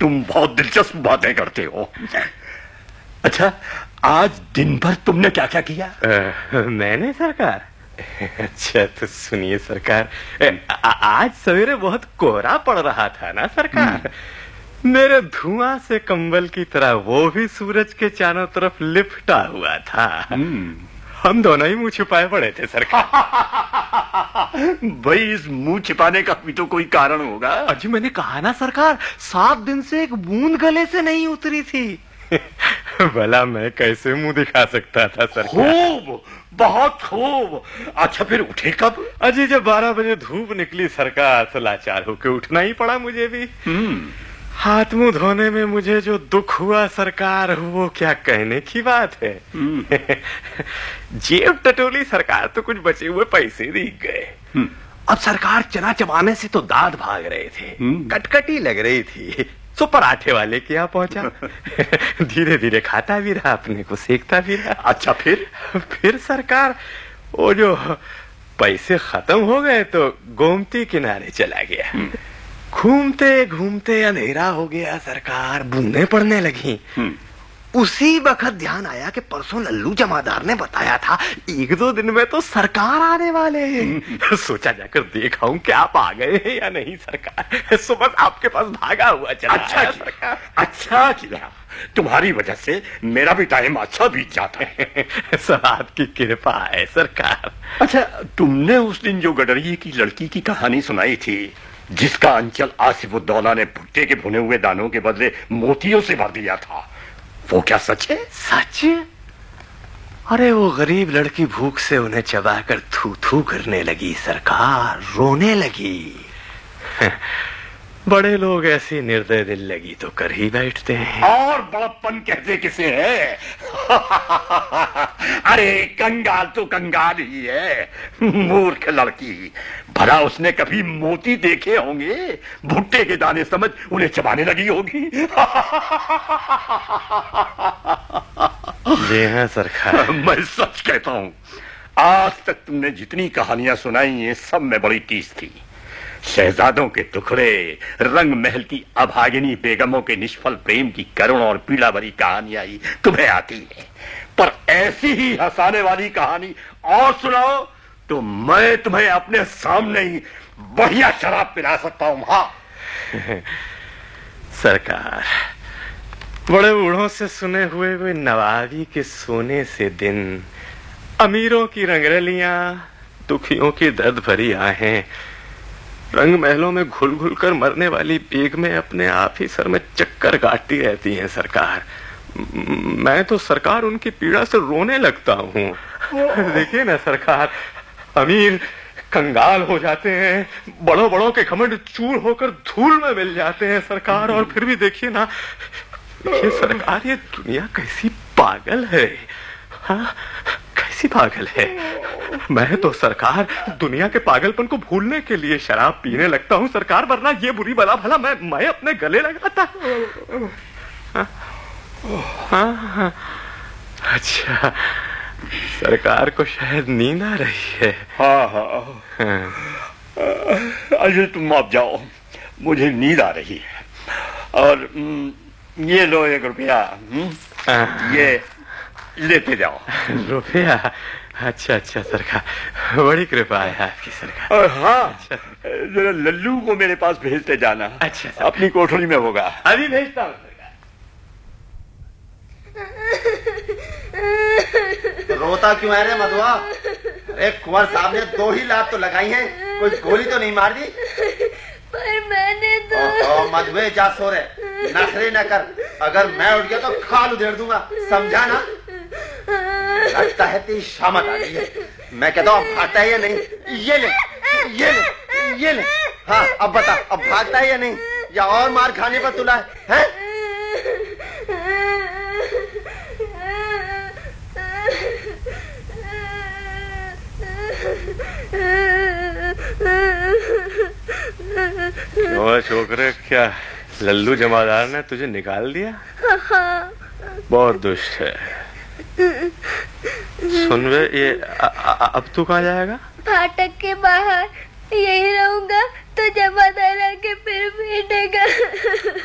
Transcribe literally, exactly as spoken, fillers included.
तुम बहुत दिलचस्प बातें करते हो। अच्छा, आज दिन भर तुमने क्या क्या किया? आ, मैंने सरकार? अच्छा तो सुनिए सरकार, आ, आज सवेरे बहुत कोहरा पड़ रहा था ना सरकार, मेरे धुआं से कंबल की तरह वो भी सूरज के चारों तरफ लिपटा हुआ था। हम दोनों ही मुंह छुपाए पड़े थे सरकार। भाई इस मुंह छिपाने का भी तो कोई कारण होगा। अजी मैंने कहा ना सरकार, सात दिन से एक बूंद गले से नहीं उतरी थी। भला मैं कैसे मुंह दिखा सकता था सरकार? खूब, बहुत खूब। अच्छा फिर उठे कब? अजी जब बारह बजे धूप निकली सरकार तो लाचार होकर उठना ही पड़ा मुझे भी। हाथ मुंह धोने में मुझे जो दुख हुआ सरकार, वो क्या कहने की बात है। जेब टटोली सरकार तो कुछ बचे हुए पैसे दिख गए। अब सरकार चना चबाने से तो दांत भाग रहे थे, कटकटी लग रही थी, तो पराठे वाले के यहाँ पहुंचा। धीरे धीरे खाता भी रहा, अपने को सेकता भी रहा। अच्छा फिर? फिर सरकार वो जो पैसे खत्म हो गए तो गोमती किनारे चला गया। घूमते घूमते अंधेरा हो गया सरकार, बूंदें पड़ने लगी। उसी वक्त ध्यान आया कि परसों लल्लू जमादार ने बताया था एक दो दिन में तो सरकार आने वाले हैं। सोचा जाकर देखाऊं क्या आप आ गए हैं या नहीं सरकार। सुबह आपके पास भागा हुआ चला। अच्छा सरकार, अच्छा किया। तुम्हारी वजह से मेरा भी टाइम अच्छा बीत जाता है। सब आपकी कृपा है सरकार। अच्छा, तुमने उस दिन जो गडरिये की लड़की की कहानी सुनाई थी, जिसका अंचल आसिफुद्दौला ने भुट्टे के भुने हुए दानों के बदले मोतियों से भर दिया था, वो क्या सच है? सच? अरे वो गरीब लड़की भूख से उन्हें चबाकर थू थू करने लगी सरकार, रोने लगी। बड़े लोग ऐसी निर्दय दिल लगी तो कर ही बैठते हैं। और बड़प्पन कहते किसे है? अरे कंगाल तो कंगाल ही है, मूर्ख लड़की। भला उसने कभी मोती देखे होंगे? भुट्टे के दाने समझ उन्हें चबाने लगी होगी। जी हाँ सरकार। मैं सच कहता हूँ, आज तक तुमने जितनी कहानियां सुनाई हैं सब में बड़ी टीस थी। शहजादों के टुकड़े, रंग महल की अभागिनी बेगमों के निष्फल प्रेम की करुण और पीड़ा भरी कहानियां ही तुम्हें आती है, पर ऐसी ही हंसाने वाली कहानी और सुनाओ तो मैं तुम्हें अपने सामने ही बढ़िया शराब पिला सकता हूं। हाँ सरकार, बड़े बूढ़ों से सुने हुए हुए नवाबी के सोने से दिन, अमीरों की रंगरलियां, दुखियों की दर्द भरी आहें, रंग महलों में घुल घुल कर मरने वाली बेगमें अपने आप ही सर में चक्कर काटती रहती हैं सरकार। मैं तो सरकार उनकी पीड़ा से रोने लगता हूँ। देखिए ना सरकार, अमीर कंगाल हो जाते हैं, बड़ों बड़ों के घमंड चूर होकर धूल में मिल जाते हैं सरकार। और फिर भी देखिए ना, देखिए सरकार, ये दुनिया कैसी पागल है। हाँ, कैसी पागल है। मैं तो सरकार दुनिया के पागलपन को भूलने के लिए शराब पीने लगता हूँ सरकार, वरना ये बुरी बला भला मैं मैं अपने गले लगाता। हाँ, हाँ, हाँ, अच्छा, सरकार को शायद नींद आ रही है। हाँ हाँ, हाँ। अजय तुम आप जाओ, मुझे नींद आ रही है। और ये लो एक रुपया, ये लेते जाओ। रुपया? अच्छा अच्छा सरकार, बड़ी कृपा है आपकी सरकार। हाँ, अच्छा। जरा लल्लू को मेरे पास भेजते जाना। अच्छा, अपनी कोठरी में होगा। अभी भेजता हूँ सरकार। रोता क्यों है रे मधुआ? अरे कुंवर साहब ने दो ही लात तो लगाई है, कोई गोली तो नहीं मार दी? पर मैंने तो ओ, ओ मधुए जा सो रे, नखरे न कर। अगर मैं उठ गया तो खाल उधेड़ दूंगा, समझा ना? लगता है तेरी शामत आ गई है। मैं कहता हूँ अब भागता है या नहीं? ये ले, ये ले, ये ले। हाँ अब बता, अब भागता है या नहीं, या और मार खाने पर तुला है, है? क्यों छोकरे, क्या लल्लू जमादार ने तुझे निकाल दिया? हाँ। बहुत दुष्ट है। सुन वे, ये आ, आ, अब तू कहाँ जाएगा? फाटक के बाहर यही रहूंगा तो जमादार आके फिर भेटेगा।